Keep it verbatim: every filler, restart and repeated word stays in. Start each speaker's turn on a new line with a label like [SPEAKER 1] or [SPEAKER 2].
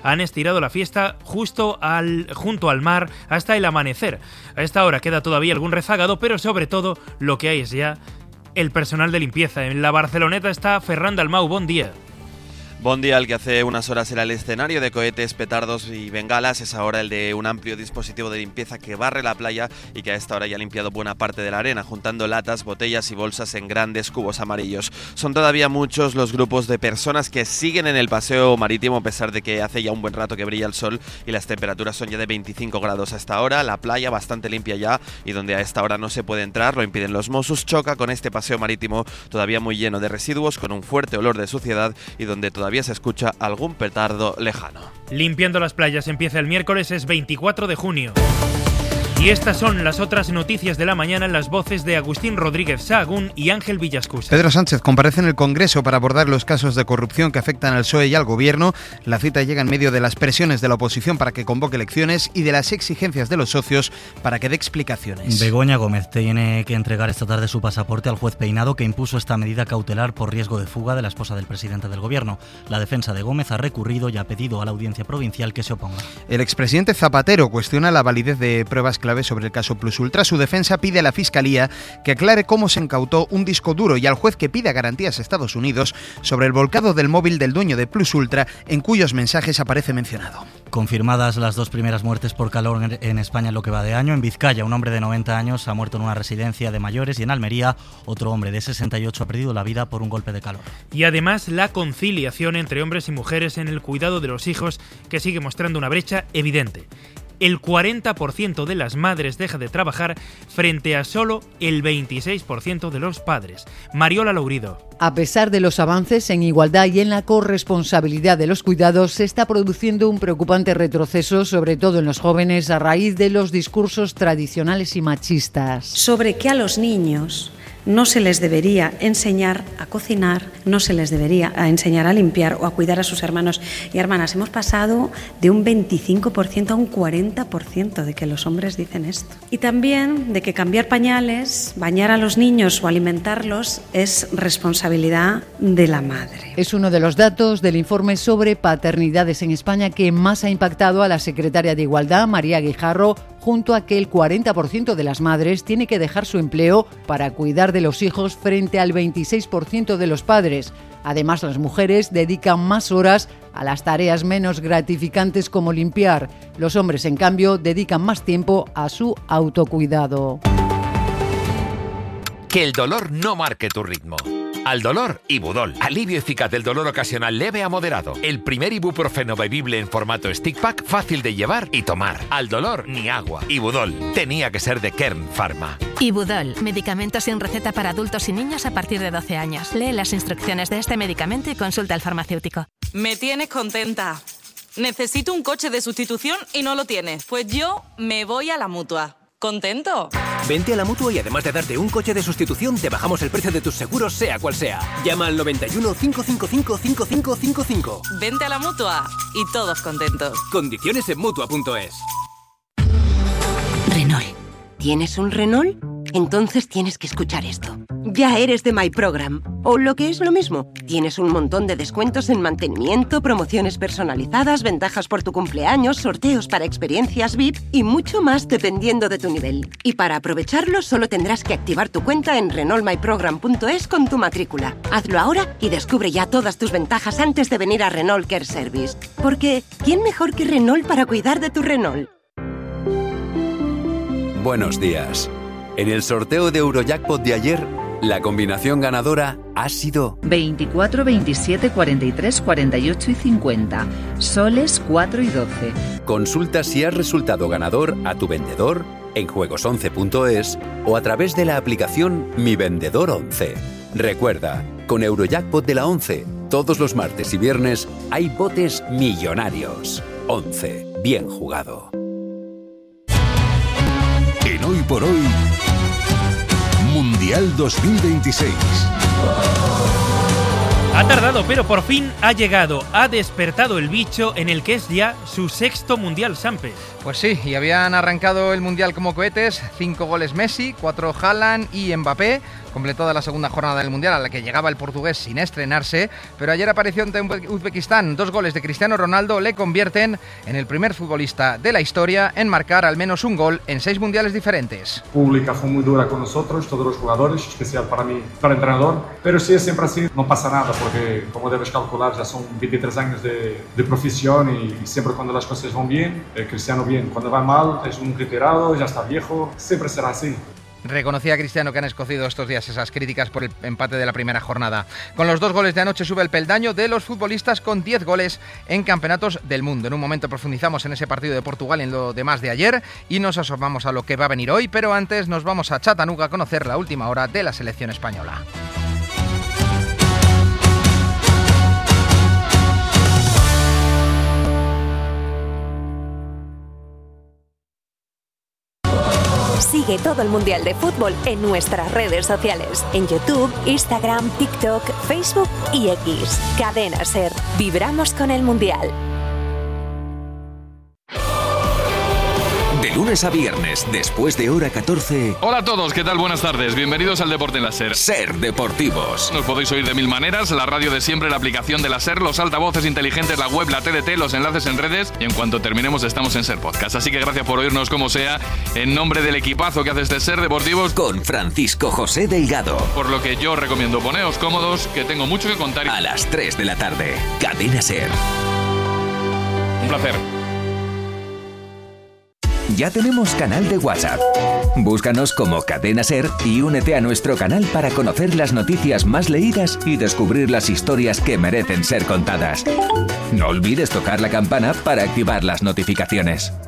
[SPEAKER 1] han estirado la fiesta justo al, junto al mar hasta el amanecer. A esta hora queda todavía algún rezagado, pero sobre todo lo que hay es ya el personal de limpieza. En la Barceloneta está Ferran Dalmau. Buen día.
[SPEAKER 2] Buen día, el que hace unas horas era el escenario de cohetes, petardos y bengalas, es ahora el de un amplio dispositivo de limpieza que barre la playa y que a esta hora ya ha limpiado buena parte de la arena, juntando latas, botellas y bolsas en grandes cubos amarillos. Son todavía muchos los grupos de personas que siguen en el paseo marítimo, a pesar de que hace ya un buen rato que brilla el sol y las temperaturas son ya de veinticinco grados a esta hora. La playa bastante limpia ya, y donde a esta hora no se puede entrar, lo impiden los Mossos, choca con este paseo marítimo todavía muy lleno de residuos, con un fuerte olor de suciedad y donde todavía Todavía se escucha algún petardo lejano.
[SPEAKER 1] Limpiando las playas empieza el miércoles, es veinticuatro de junio. Y estas son las otras noticias de la mañana en las voces de Agustín Rodríguez Sahagún y Ángel Villascusa.
[SPEAKER 3] Pedro Sánchez comparece en el Congreso para abordar los casos de corrupción que afectan al P S O E y al Gobierno. La cita llega en medio de las presiones de la oposición para que convoque elecciones y de las exigencias de los socios para que dé explicaciones.
[SPEAKER 4] Begoña Gómez tiene que entregar esta tarde su pasaporte al juez Peinado, que impuso esta medida cautelar por riesgo de fuga de la esposa del presidente del Gobierno. La defensa de Gómez ha recurrido y ha pedido a la Audiencia Provincial que se oponga.
[SPEAKER 3] El expresidente Zapatero cuestiona la validez de pruebas clave sobre el caso Plus Ultra. Su defensa pide a la Fiscalía que aclare cómo se incautó un disco duro y al juez que pida garantías a Estados Unidos sobre el volcado del móvil del dueño de Plus Ultra, en cuyos mensajes aparece mencionado.
[SPEAKER 4] Confirmadas las dos primeras muertes por calor en España en lo que va de año. En Vizcaya, un hombre de noventa años ha muerto en una residencia de mayores, y en Almería, otro hombre de sesenta y ocho ha perdido la vida por un golpe de calor.
[SPEAKER 1] Y además la conciliación entre hombres y mujeres en el cuidado de los hijos, que sigue mostrando una brecha evidente. El cuarenta por ciento de las madres deja de trabajar frente a solo el veintiséis por ciento de los padres. Mariola Lourido.
[SPEAKER 5] A pesar de los avances en igualdad y en la corresponsabilidad de los cuidados, se está produciendo un preocupante retroceso, sobre todo en los jóvenes, a raíz de los discursos tradicionales y machistas.
[SPEAKER 6] Sobre que a los niños no se les debería enseñar a cocinar, no se les debería enseñar a limpiar o a cuidar a sus hermanos y hermanas. Hemos pasado de un veinticinco por ciento a un cuarenta por ciento de que los hombres dicen esto. Y también de que cambiar pañales, bañar a los niños o alimentarlos es responsabilidad de la madre.
[SPEAKER 5] Es uno de los datos del informe sobre paternidades en España que más ha impactado a la secretaria de Igualdad, María Guijarro, junto a que el cuarenta por ciento de las madres tiene que dejar su empleo para cuidar de los hijos frente al veintiséis por ciento de los padres. Además, las mujeres dedican más horas a las tareas menos gratificantes como limpiar. Los hombres, en cambio, dedican más tiempo a su autocuidado.
[SPEAKER 7] Que el dolor no marque tu ritmo. Al dolor, Ibudol. Alivio eficaz del dolor ocasional leve a moderado. El primer ibuprofeno bebible en formato stick pack, fácil de llevar y tomar. Al dolor, ni agua. Ibudol. Tenía que ser de Kern Pharma.
[SPEAKER 8] Ibudol. Medicamento sin receta para adultos y niños a partir de doce años. Lee las instrucciones de este medicamento y consulta al farmacéutico.
[SPEAKER 9] Me tienes contenta. Necesito un coche de sustitución y no lo tienes. Pues yo me voy a la Mutua. ¿Contento?
[SPEAKER 10] Vente a la Mutua y además de darte un coche de sustitución, te bajamos el precio de tus seguros, sea cual sea. Llama al noventa y uno, cinco cinco cinco, cinco cinco cinco cinco.
[SPEAKER 9] Vente a la Mutua y todos contentos.
[SPEAKER 10] Condiciones en Mutua punto es.
[SPEAKER 11] Renault. ¿Tienes un Renault? Entonces tienes que escuchar esto. Ya eres de My Program. O lo que es lo mismo, tienes un montón de descuentos en mantenimiento, promociones personalizadas, ventajas por tu cumpleaños, sorteos para experiencias V I P y mucho más dependiendo de tu nivel. Y para aprovecharlo solo tendrás que activar tu cuenta en Renault My Program punto es con tu matrícula. Hazlo ahora y descubre ya todas tus ventajas antes de venir a Renault Care Service. Porque, ¿quién mejor que Renault para cuidar de tu Renault?
[SPEAKER 12] Buenos días. En el sorteo de Eurojackpot de ayer, la combinación ganadora ha sido
[SPEAKER 13] veinticuatro, veintisiete, cuarenta y tres, cuarenta y ocho y cincuenta. Soles cuatro y doce.
[SPEAKER 12] Consulta si has resultado ganador a tu vendedor en juegos once punto es o a través de la aplicación Mi Vendedor once. Recuerda, con Eurojackpot de la once, todos los martes y viernes hay botes millonarios. once. Bien jugado.
[SPEAKER 14] En Hoy por Hoy, Mundial dos mil veintiséis.
[SPEAKER 1] Ha tardado, pero por fin ha llegado. Ha despertado el bicho en el que es ya su sexto Mundial, Sampes.
[SPEAKER 15] Pues sí, y habían arrancado el Mundial como cohetes. Cinco goles Messi, cuatro Haaland y Mbappé.
[SPEAKER 3] completó la segunda jornada del Mundial a la que llegaba el portugués sin estrenarse, pero ayer apareció ante Uzbekistán. Dos goles de Cristiano Ronaldo le convierten en el primer futbolista de la historia en marcar al menos un gol en seis mundiales diferentes.
[SPEAKER 15] Pública fue muy dura con nosotros, todos los jugadores, especial para mí, para el entrenador, pero si es siempre así, no pasa nada, porque como debes calcular, ya son veintitrés años de, de profesión y siempre cuando las cosas van bien, eh, Cristiano bien, cuando va mal es un retirado, ya está viejo, siempre será así.
[SPEAKER 3] Reconocía a Cristiano que han escocido estos días esas críticas por el empate de la primera jornada. Con los dos goles de anoche sube el peldaño de los futbolistas con diez goles en campeonatos del mundo. En un momento profundizamos en ese partido de Portugal y en lo demás de ayer y nos asomamos a lo que va a venir hoy, pero antes nos vamos a Chattanooga a conocer la última hora de la selección española.
[SPEAKER 16] Sigue todo el Mundial de Fútbol en nuestras redes sociales. En YouTube, Instagram, TikTok, Facebook y X. Cadena SER. Vibramos con el Mundial.
[SPEAKER 17] De lunes a viernes, después de hora catorce...
[SPEAKER 18] Hola a todos, ¿qué tal? Buenas tardes. Bienvenidos al Deporte en la SER.
[SPEAKER 17] SER Deportivos.
[SPEAKER 18] Nos podéis oír de mil maneras, la radio de siempre, la aplicación de la SER, los altavoces inteligentes, la web, la T D T, los enlaces en redes y en cuanto terminemos estamos en SER Podcast. Así que gracias por oírnos como sea, en nombre del equipazo que hace este SER Deportivos.
[SPEAKER 17] Con Francisco José Delgado.
[SPEAKER 18] Por lo que yo recomiendo poneos cómodos, que tengo mucho que contar.
[SPEAKER 17] A las tres de la tarde, Cadena SER.
[SPEAKER 18] Un placer.
[SPEAKER 17] Ya tenemos canal de WhatsApp. Búscanos como Cadena SER y únete a nuestro canal para conocer las noticias más leídas y descubrir las historias que merecen ser contadas. No olvides tocar la campana para activar las notificaciones.